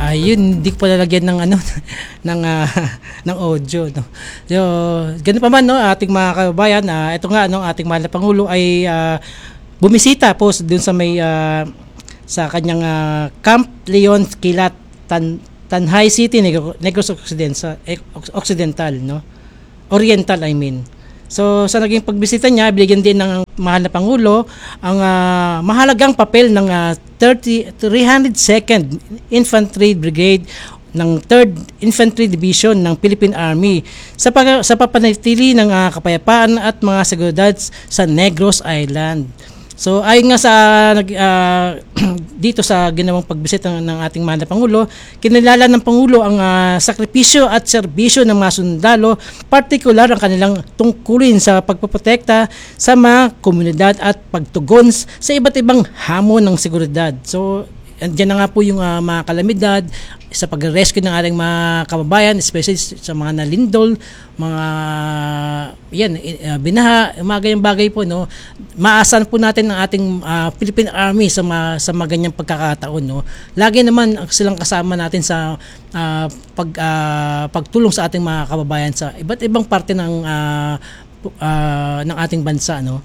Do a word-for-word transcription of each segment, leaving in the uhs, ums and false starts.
Ah, yun hindi ko pa lalagyan ng ano ng uh, ng audio, no. So, ganun pa man, no, ating mga kababayan, uh, ito nga, no, ating mahal na pangulo ay uh, bumisita po dun sa may uh, sa kanyang uh, Camp Leon Kilat Tan Tanhay City, Negros Occidental, Occidental, no. Oriental, I mean. So, sa naging pagbisita niya, binigyan din ng mahal na Pangulo ang uh, mahalagang papel ng uh, three hundred second Infantry Brigade ng third Infantry Division ng Philippine Army sa, pag- sa papanatili ng uh, kapayapaan at mga seguridad sa Negros Island. So ayon nga sa uh, dito sa ginawang pagbisita ng, ng ating mahal na Pangulo, kinilala ng Pangulo ang uh, sakripisyo at serbisyo ng mga sundalo, partikular ang kanilang tungkulin sa pagpoprotekta sa mga komunidad at pagtugon sa iba't ibang hamon ng seguridad. So andyan na nga po yung uh, mga kalamidad sa pag-rescue ng ating mga kababayan, especially sa mga nalindol, mga yan, uh, binaha, mga ganyang bagay po, no. Maasahan po natin ang ating uh, Philippine Army sa mga, sa mga ganyang pagkakataon, no. Lagi naman silang kasama natin sa uh, pag uh, pagtulong sa ating mga kababayan sa iba't ibang parte ng uh, uh, ng ating bansa, no.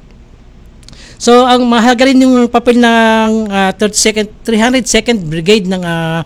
So ang mahalaga rin yung papel ng uh, three hundred second Brigade ng uh,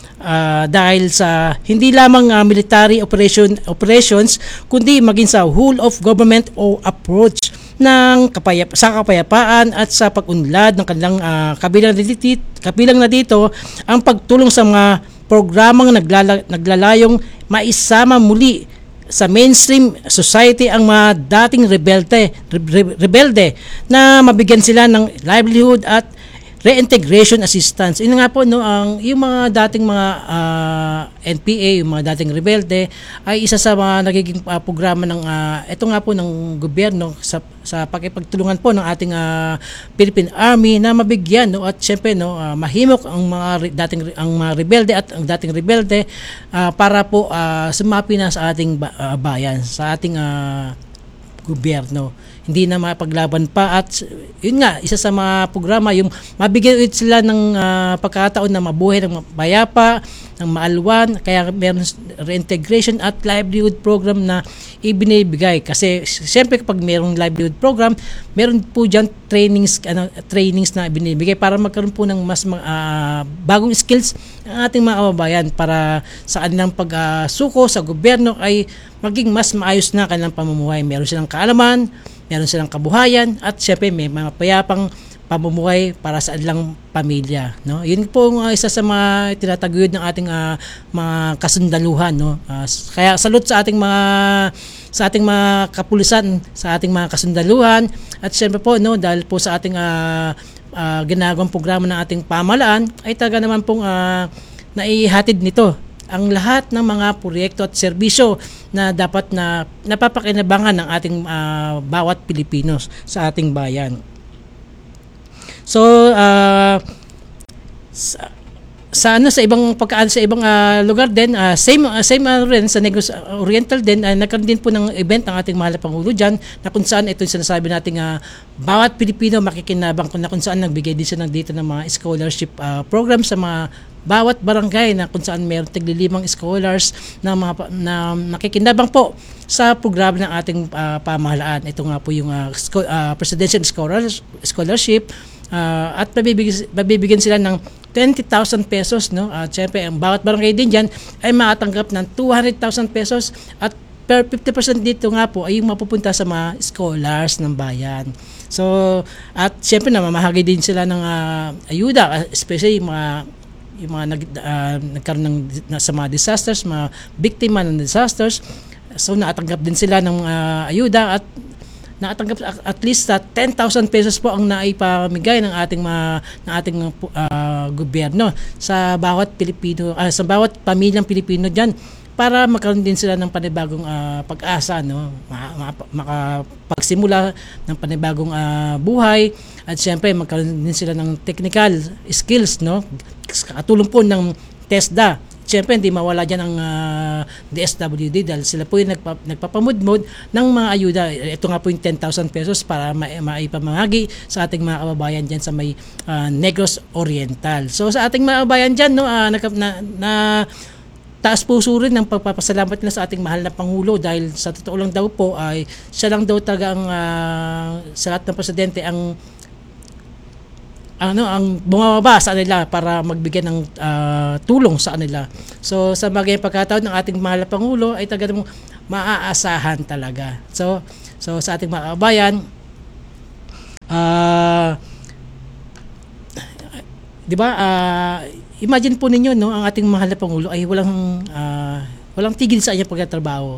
uh, dahil sa hindi lamang uh, military operation operations kundi maging sa whole of government o approach ng kapayap sa kapayapaan at sa pag-unlad ng kanilang uh, kabilang dito, kabilang na dito ang pagtulong sa mga programang naglala, naglalayong maisama muli sa mainstream society ang mga dating rebelde, re- rebelde na mabigyan sila ng livelihood at reintegration assistance. Yun nga po, no, ang yung mga dating mga uh, N P A, yung mga dating rebelde ay isa sa mga nagiging uh, programa ng uh, ito nga po ng gobyerno sa sa pakipagtulungan po ng ating uh, Philippine Army na mabigyan, no, at syempre, no, uh, mahimok ang mga re- dating ang mga rebelde at ang dating rebelde uh, para po uh, sumapi na sa ating ba- uh, bayan, sa ating uh, gobyerno. Hindi na mapaglaban pa at yun nga, isa sa mga programa yung mabigyan ulit sila ng uh, pagkakataon na mabuhay ng mayapa, ng maalwan, kaya meron reintegration at livelihood program na ibinibigay. Kasi siyempre kapag merong livelihood program, meron po dyan trainings, ano, trainings na ibinibigay para magkaroon po ng mas uh, bagong skills ang ating mga kababayan para sa kanilang pagsuko uh, sa gobyerno ay maging mas maayos na kanilang pamumuhay. Meron silang kaalaman, meron silang kabuhayan at syempre may mga payapang pamumuhay para sa ilang pamilya, no. Yun po ang uh, isa sa mga tinataguyod ng ating uh, mga kasundaluhan, no. Uh, kaya salute sa ating mga sa ating mga kapulisan, sa ating mga kasundaluhan at syempre po, no, dahil po sa ating uh, uh, ginagawang programa ng ating pamahalaan ay taga naman pong uh, naihatid nito ang lahat ng mga proyekto at serbisyo na dapat na napapakinabangan ng ating uh, bawat Pilipino sa ating bayan. So uh, sa, sa ano sa ibang pagkaan sa ibang uh, lugar din uh, same uh, same uh, rin sa Negros Oriental din uh, nagkaroon din po ng event ang ating mahal na Pangulo diyan na kung saan ito yung sinasabi nating uh, bawat Pilipino makikinabang kung na kung saan nagbigay din siya ng dito ng mga scholarship uh, program sa mga bawat barangay na kung saan mayroong tiglilimang scholars na mga na makikinabang po sa programa ng ating uh, pamahalaan. Ito nga po yung uh, sco- uh, Presidential Scholarship uh, at mabibigyan, mabibigyan sila ng twenty thousand pesos, no. At uh, syempre ang bawat barangay din diyan ay makatanggap ng two hundred thousand pesos at per fifty percent dito nga po ay yung mapupunta sa mga scholars ng bayan. So at syempre na mamahagi din sila ng uh, ayuda, especially yung mga yung mga nag, uh, nagkaroon ng sa mga disasters, mga biktima ng disasters. So nakatanggap din sila ng uh, ayuda at nakatanggap at least sa uh, ten thousand pesos po ang naipamigay ng ating mga ng ating uh, gobyerno sa bawat Pilipino, uh, sa bawat pamilyang Pilipino diyan para magkaroon din sila ng panibagong uh, pag-asa, no, makapagsimula ng panibagong uh, buhay at siyempre magkaroon din sila ng technical skills, no, katulong po ng TESDA, Siyempre, hindi mawala dyan ang uh, D S W D dahil sila po yung nagpa, nagpapamudmod ng mga ayuda. Ito nga po yung ten thousand pesos para ma- maipamahagi sa ating mga kababayan dyan sa may uh, Negros Oriental. So sa ating mga kababayan dyan, no, uh, na, na, na taas puso rin ng pagpapasalamat nila sa ating mahal na Pangulo dahil sa totoo lang daw po ay siya lang daw talaga ang uh, sa lahat ng presidente ang ano ang bumababa sa kanila para magbigay ng uh, tulong sa kanila. So sa bagay pagkataon ng ating mahal na Pangulo ay talagang maaasahan talaga. So so sa ating mga kababayan, uh, 'di ba? Uh, imagine po ninyo, no, ang ating mahal na Pangulo ay walang uh, walang tigil sa kanyang pagtatrabaho.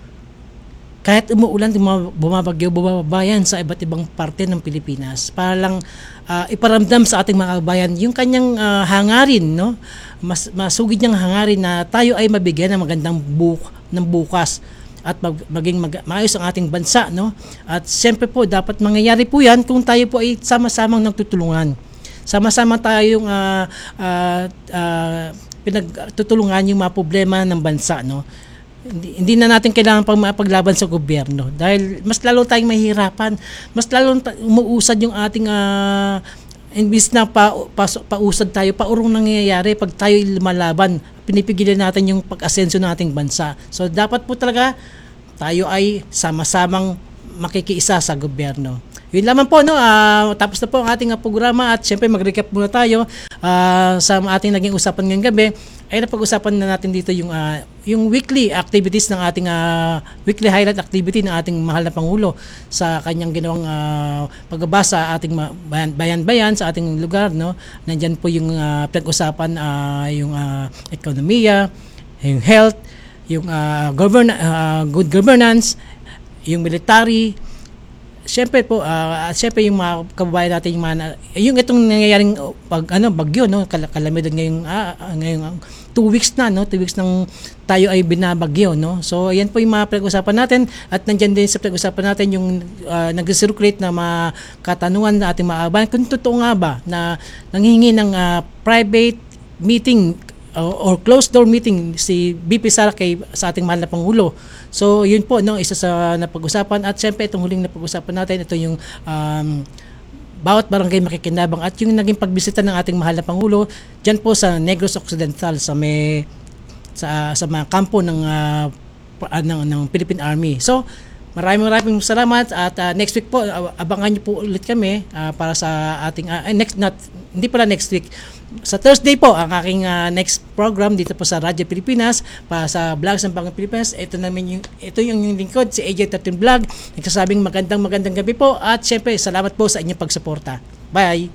Kahit umuulan, bumabagyo, bumabayan sa iba't ibang parte ng Pilipinas para lang uh, iparamdam sa ating mga kababayan yung kanyang uh, hangarin, no? Mas masugid niyang hangarin na tayo ay mabigyan ng magandang buk ng bukas at mag, maging mag, maayos ang ating bansa, no? At siyempre po dapat mangyayari po 'yan kung tayo po ay sama-samang nagtutulungan. Sama-sama tayong uh, uh, uh, pinagtutulungan yung mga problema ng bansa, no? Hindi, hindi na natin kailangan pang mapaglaban sa gobyerno dahil mas lalo tayong mahihirapan, mas lalo umuusad yung ating uh, imbis na pa, pa, pausad tayo, paurong nangyayari pag tayo lumalaban, pinipigilan natin yung pag-asenso ng ating bansa. So dapat po talaga tayo ay sama-samang makikiisa sa gobyerno. Yun lamang po, no, uh, tapos na po ang ating uh, programa at syempre mag-recap muna tayo uh, sa ating naging usapan ngayong gabi. Ay napag-usapan na natin dito yung uh, yung weekly activities ng ating uh, weekly highlight activity ng ating mahal na Pangulo sa kanyang ginawang uh, pagbabasa ating bayan-bayan sa ating lugar, no. Nandiyan po yung uh, pinag-usapan uh, yung uh, ekonomiya, yung health, yung uh, govern uh, good governance, yung military. Siyempre po, uh, siyempre yung mga kababayan natin yung mga, yung itong nangyayaring pag ano bagyo, no, Kal- kalamidad ngayong ah, ngayong two weeks na, no, two weeks nang tayo ay binabagyo, no. So ayan po yung mga pinag-usapan natin at nandiyan din sa pinag-usapan natin yung uh, nag-circulate na mga katanungan na ating mga kababayan kung totoo nga ba na nanghihingi ng uh, private meeting or closed door meeting si B P Sara kay sa ating mahal na Pangulo. So yun po, no, isa sa napag-usapan at syempre itong huling napag-usapan natin ito yung um, bawat barangay makikinabang at yung naging pagbisita ng ating mahal na Pangulo diyan po sa Negros Occidental sa may sa sa mga kampo ng uh, ng, ng Philippine Army. So maraming maraming salamat at uh, next week po uh, abangan niyo po ulit kami uh, para sa ating uh, next not hindi pala next week sa Thursday po ang aking uh, next program dito po sa Radyo Pilipinas para sa Vlogs ng Bagong Pilipinas. Ito namin yung ito yung, yung lingkod si A J thirteen Vlog nagsasabing magandang magandang gabi po at syempre salamat po sa inyong pagsuporta. Bye.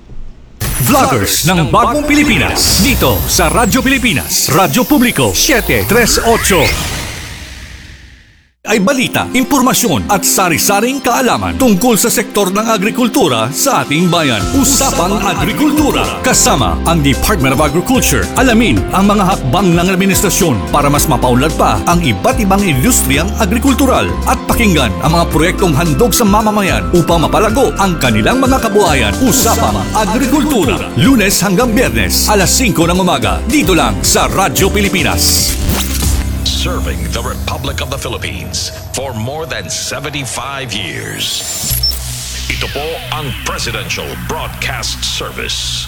Vloggers ng Bagong Pilipinas dito sa Radyo Pilipinas, Radyo Publiko seven three eight ay balita, impormasyon at sari-saring kaalaman tungkol sa sektor ng agrikultura sa ating bayan. Usapang Agrikultura kasama ang Department of Agriculture. Alamin ang mga hakbang ng administrasyon para mas mapaunlad pa ang iba't ibang industriyang agrikultural at pakinggan ang mga proyektong handog sa mamamayan upang mapalago ang kanilang mga kabuhayan. Usapang Agrikultura, Lunes hanggang Biyernes, alas singko ng umaga, dito lang sa Radyo Pilipinas. Serving the Republic of the Philippines for more than seventy-five years. Ito po ang Presidential Broadcast Service.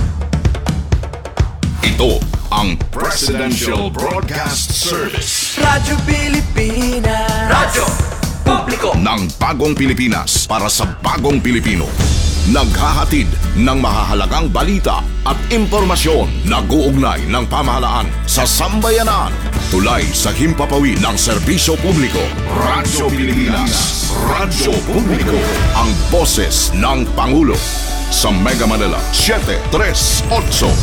Ito ang Presidential Broadcast Service. Radyo Pilipinas. Radyo Publiko ng Bagong Pilipinas para sa Bagong Pilipino. Naghahatid ng mahahalagang balita at impormasyon na guugnay ng pamahalaan sa sambayanan. Tulay sa himpapawid ng serbisyo publiko. Radyo Pilipinas. Radyo Publiko. Ang boses ng Pangulo. Sa Mega Manila, seven three eight.